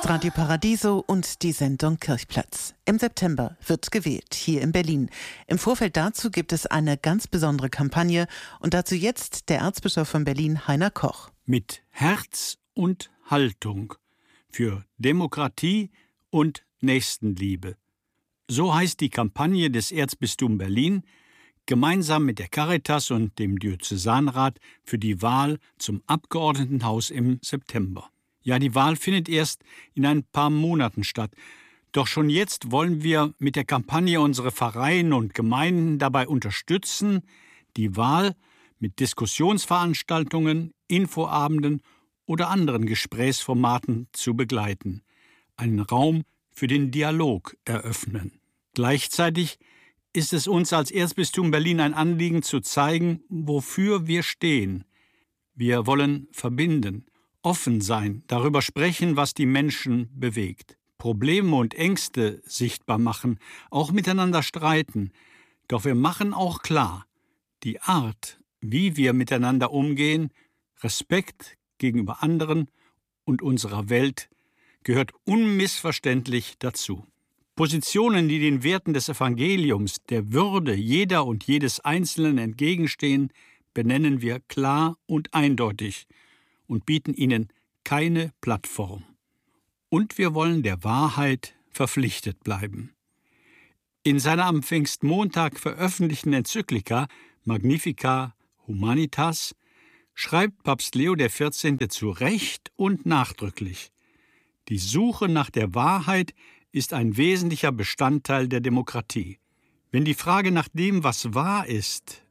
ist Radio Paradiso und die Sendung Kirchplatz. Im September wird gewählt, hier in Berlin. Im Vorfeld dazu gibt es eine ganz besondere Kampagne und dazu jetzt der Erzbischof von Berlin, Heiner Koch. Mit Herz und Haltung für Demokratie und Nächstenliebe. So heißt die Kampagne des Erzbistums Berlin, gemeinsam mit der Caritas und dem Diözesanrat für die Wahl zum Abgeordnetenhaus im September. Ja, die Wahl findet erst in ein paar Monaten statt. Doch schon jetzt wollen wir mit der Kampagne unsere Vereine und Gemeinden dabei unterstützen, die Wahl mit Diskussionsveranstaltungen, Infoabenden oder anderen Gesprächsformaten zu begleiten, einen Raum für den Dialog eröffnen. Gleichzeitig ist es uns als Erzbistum Berlin ein Anliegen zu zeigen, wofür wir stehen. Wir wollen verbinden, offen sein, darüber sprechen, was die Menschen bewegt, Probleme und Ängste sichtbar machen, auch miteinander streiten. Doch wir machen auch klar, die Art, wie wir miteinander umgehen, Respekt gegenüber anderen und unserer Welt, gehört unmissverständlich dazu. Positionen, die den Werten des Evangeliums, der Würde jeder und jedes Einzelnen entgegenstehen, benennen wir klar und eindeutig und bieten ihnen keine Plattform. Und wir wollen der Wahrheit verpflichtet bleiben. In seiner am Pfingstmontag veröffentlichten Enzyklika Magnificat Humanitas schreibt Papst Leo XIV. Zu Recht und nachdrücklich: Die Suche nach der Wahrheit ist ein wesentlicher Bestandteil der Demokratie. Wenn die Frage nach dem, was wahr ist,